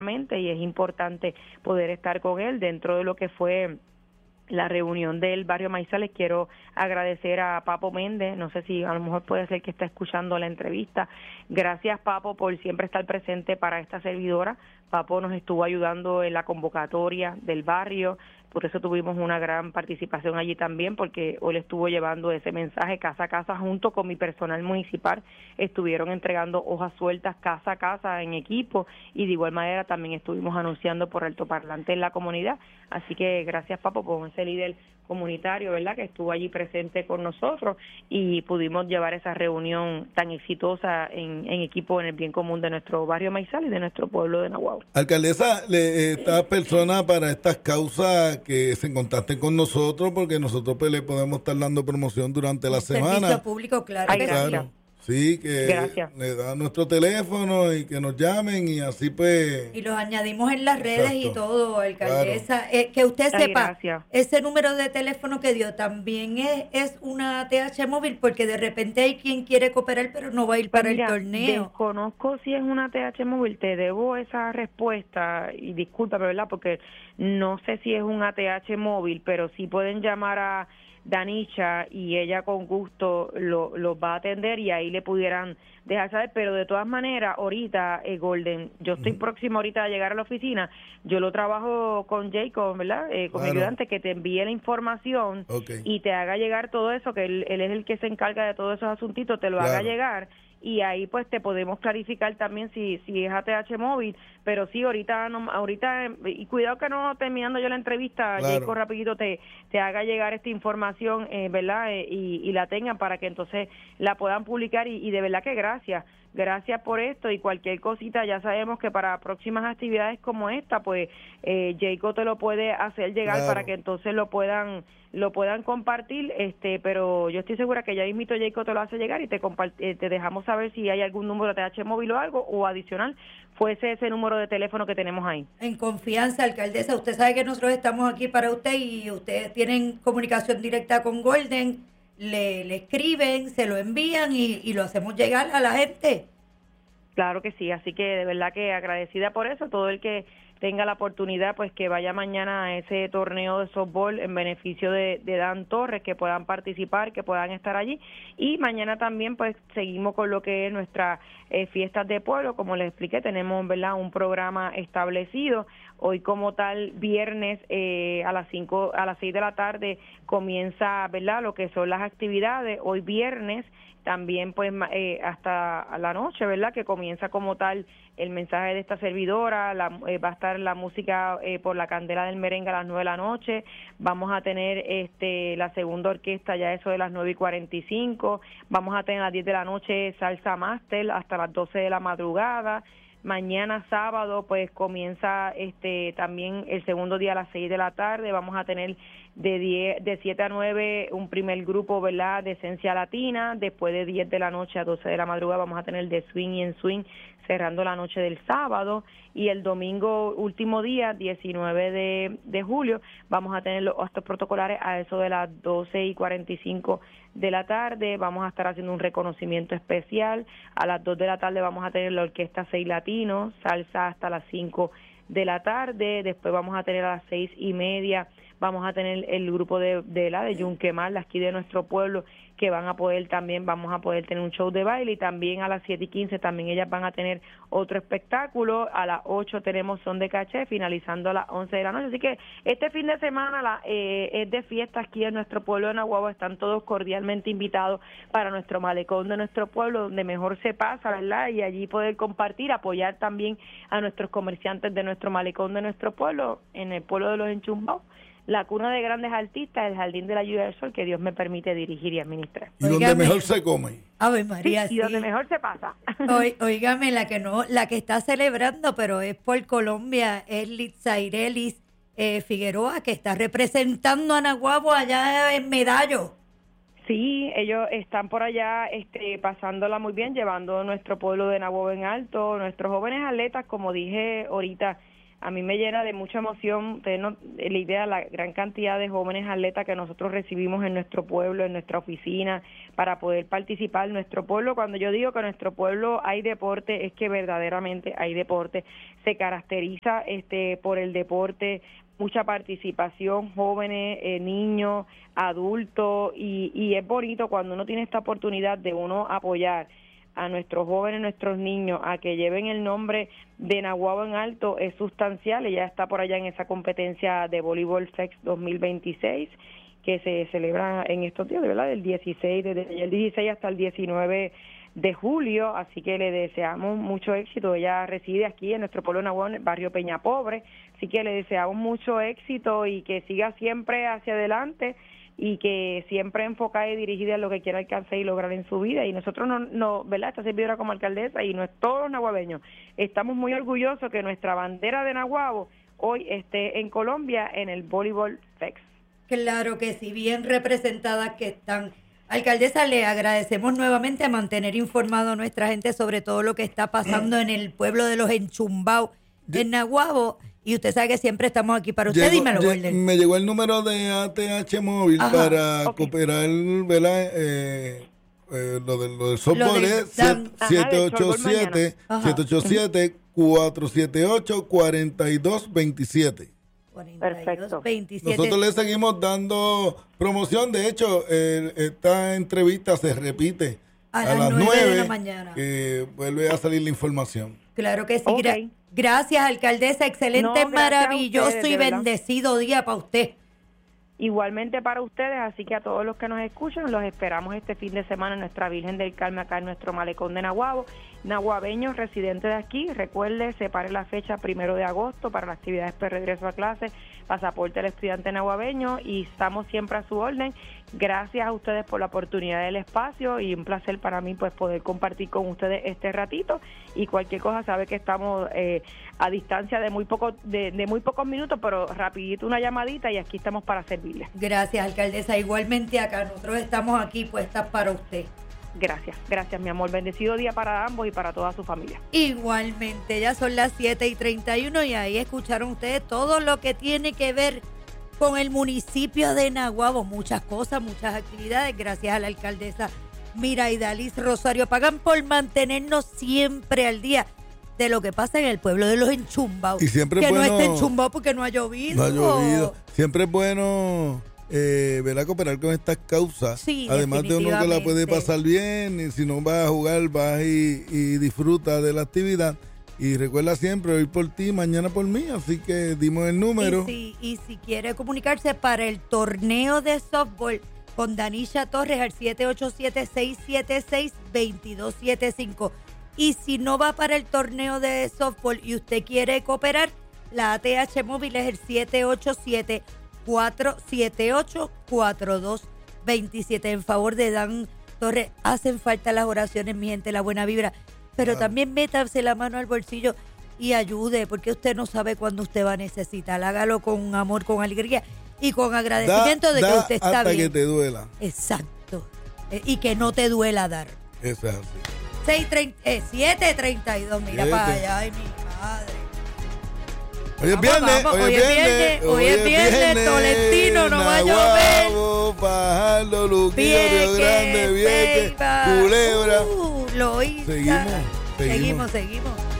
y es importante poder estar con él dentro de lo que fue la reunión del barrio Maizales. Quiero agradecer a Papo Méndez, no sé si a lo mejor puede ser que está escuchando la entrevista. Gracias, Papo, por siempre estar presente para esta servidora. Papo nos estuvo ayudando en la convocatoria del barrio, por eso tuvimos una gran participación allí también, porque hoy le estuvo llevando ese mensaje casa a casa junto con mi personal municipal. Estuvieron entregando hojas sueltas casa a casa en equipo y de igual manera también estuvimos anunciando por altoparlante en la comunidad. Así que gracias, Papo, por ese líder comunitario, ¿verdad?, que estuvo allí presente con nosotros y pudimos llevar esa reunión tan exitosa en equipo en el bien común de nuestro barrio Maizal y de nuestro pueblo de Nahuatl. Alcaldesa, estas personas para estas causas que se contacten con nosotros, porque nosotros pues le podemos estar dando promoción durante la semana. Servicio público, claro. Gracias. Sí, que Gracias. le da nuestro teléfono y que nos llamen y así pues... Y los añadimos en las redes. Exacto. Y todo, alcaldesa. Claro. Que usted sepa, gracias. ese número de teléfono que dio también es una TH móvil, porque de repente hay quien quiere cooperar pero no va a ir para el torneo. Desconozco si es una TH móvil, te debo esa respuesta y discúlpame, ¿verdad?, porque no sé si es un ATH móvil, pero sí pueden llamar a Danicha y ella con gusto los va a atender y ahí le pudieran dejar saber, pero de todas maneras ahorita, Golden, yo estoy próximo ahorita a llegar a la oficina, yo lo trabajo con Jacob, ¿verdad?, con mi ayudante, que te envíe la información y te haga llegar todo eso, que él es el que se encarga de todos esos asuntitos, te lo haga llegar y ahí pues te podemos clarificar también si es ATH móvil, pero sí, ahorita y cuidado que no terminando yo la entrevista, Jacob rapidito te haga llegar esta información, ¿verdad?, y la tengan para que entonces la puedan publicar y de verdad que gracias por esto y cualquier cosita, ya sabemos que para próximas actividades como esta, pues Jacob te lo puede hacer llegar para que entonces lo puedan compartir, pero yo estoy segura que ya mismito Jacob te lo hace llegar y te dejamos saber si hay algún número de TH móvil o algo, o adicional fuese ese número de teléfono que tenemos ahí. En confianza, alcaldesa, usted sabe que nosotros estamos aquí para usted y ustedes tienen comunicación directa con Golden, le escriben, se lo envían y lo hacemos llegar a la gente. Claro que sí, así que de verdad que agradecida por eso, todo el que tenga la oportunidad, pues que vaya mañana a ese torneo de softball en beneficio de Dan Torres, que puedan participar, que puedan estar allí. Y mañana también pues seguimos con lo que es nuestras fiestas de pueblo. Como les expliqué, tenemos, ¿verdad?, un programa establecido. Hoy como tal, viernes a las 6 de la tarde comienza, ¿verdad?, lo que son las actividades. Hoy viernes también pues hasta la noche, ¿verdad?, que comienza como tal el mensaje de esta servidora, va a estar la música por la candela del merengue a las 9 de la noche, vamos a tener la segunda orquesta ya eso de las 9:45, vamos a tener a las 10 de la noche salsa máster hasta las 12 de la madrugada. Mañana sábado pues comienza también el segundo día a las 6 de la tarde, vamos a tener de 7 a 9 un primer grupo, ¿verdad?, de esencia latina, después de 10 de la noche a 12 de la madrugada vamos a tener de swing y en swing, cerrando la noche del sábado, y el domingo, último día, 19 de julio, vamos a tener los actos protocolares a eso de las 12:45 de la tarde, vamos a estar haciendo un reconocimiento especial, a las 2 de la tarde vamos a tener la orquesta 6 Latinos, salsa hasta las 5 de la tarde, después vamos a tener a las 6:30, vamos a tener el grupo de Yunquemal, de aquí de nuestro pueblo, que vamos a poder tener un show de baile, y también a las 7:15 también ellas van a tener otro espectáculo, a las 8 tenemos son de caché, finalizando a las 11 de la noche, así que este fin de semana es de fiesta aquí en nuestro pueblo de Nahuatl, están todos cordialmente invitados para nuestro malecón de nuestro pueblo, donde mejor se pasa, ¿verdad?, y allí poder compartir, apoyar también a nuestros comerciantes de nuestro malecón de nuestro pueblo, en el pueblo de los Enchumbados, la cuna de grandes artistas, el Jardín de la Lluvia del Sol, que Dios me permite dirigir y administrar. Y donde mejor se come. Ave María, sí. Y donde mejor se pasa. Óigame, la que está celebrando, pero es por Colombia, es Litzairelis Figueroa, que está representando a Nahuatl allá en Medallo. Sí, ellos están por allá pasándola muy bien, llevando nuestro pueblo de Nahuatl en alto, nuestros jóvenes atletas, como dije ahorita, a mí me llena de mucha emoción tener la idea de la gran cantidad de jóvenes atletas que nosotros recibimos en nuestro pueblo, en nuestra oficina, para poder participar. Nuestro pueblo, cuando yo digo que en nuestro pueblo hay deporte, es que verdaderamente hay deporte. Se caracteriza por el deporte, mucha participación, jóvenes, niños, adultos, y es bonito cuando uno tiene esta oportunidad de uno apoyar a nuestros jóvenes, nuestros niños, a que lleven el nombre de Naguabo en alto. Es sustancial. Ella está por allá en esa competencia de Voleibol FEX 2026, que se celebra en estos días, de verdad, del 16, desde el 16 hasta el 19 de julio, así que le deseamos mucho éxito. Ella reside aquí en nuestro pueblo de Naguabo, en el barrio Peña Pobre, así que le deseamos mucho éxito y que siga siempre hacia adelante, y que siempre enfocada y dirigida en lo que quiera alcanzar y lograr en su vida. Y nosotros, no, ¿verdad?, esta servidora como alcaldesa y todos los naguabeños, estamos muy orgullosos que nuestra bandera de Naguabo hoy esté en Colombia en el Voleibol FEX. Claro que sí, bien representadas que están. Alcaldesa, le agradecemos nuevamente a mantener informado a nuestra gente sobre todo lo que está pasando en el pueblo de los Enchumbados, en Naguabo. Y usted sabe que siempre estamos aquí para usted. Dímelo, Golden. Me llegó el número de ATH móvil para cooperar, ¿verdad? Lo del softball es 787-478-4227. Perfecto. 27. Nosotros le seguimos dando promoción. De hecho, esta entrevista se repite a las 9 de la mañana. Vuelve a salir la información. Claro que sí. Okay. Gracias, alcaldesa. Excelente, maravilloso ustedes, y bendecido día para usted. Igualmente para ustedes, así que a todos los que nos escuchan, los esperamos este fin de semana en nuestra Virgen del Carmen, acá en nuestro malecón de Naguabo. Naguabeños residentes de aquí, recuerde, separe la fecha 1 de agosto para las actividades de regreso a clase, pasaporte del estudiante naguabeño, y estamos siempre a su orden. Gracias a ustedes por la oportunidad del espacio, y un placer para mí pues poder compartir con ustedes este ratito, y cualquier cosa sabe que estamos a distancia de muy pocos minutos, pero rapidito una llamadita y aquí estamos para servirles. Gracias, alcaldesa. Igualmente acá, nosotros estamos aquí puestas para usted. Gracias, mi amor. Bendecido día para ambos y para toda su familia. Igualmente, ya son las 7:31 y ahí escucharon ustedes todo lo que tiene que ver con el municipio de Naguabo. Muchas cosas, muchas actividades. Gracias a la alcaldesa Miraidalis Rosario Pagán por mantenernos siempre al día de lo que pasa en el pueblo de los Enchumbados. Y siempre que bueno, no esté enchumbado porque no ha llovido. No ha llovido. Siempre es bueno ¿verdad? Cooperar con estas causas. Sí, además de uno que la puede pasar bien, y si no vas a jugar, vas y disfruta de la actividad. Y recuerda siempre, hoy por ti, mañana por mí, así que dimos el número. Y si quiere comunicarse para el torneo de softball con Danisha Torres al 787-676-2275. Y si no va para el torneo de softball y usted quiere cooperar, la ATH móvil es el 787-478-4227. En favor de Dan Torres, hacen falta las oraciones, mi gente, la buena vibra. Pero también métase la mano al bolsillo y ayude, porque usted no sabe cuándo usted va a necesitar. Hágalo con amor, con alegría y con agradecimiento de que usted está hasta bien. Que te duela. Exacto. Y que no te duela dar. Eso es así. 7:32, mira para allá, ay mi madre. Hoy es viernes, hoy es viernes, Tolentino, no va a llover. Fajardo, Luquillo, Río Grande, Vieques, Culebra. Lo hice. Seguimos. Seguimos.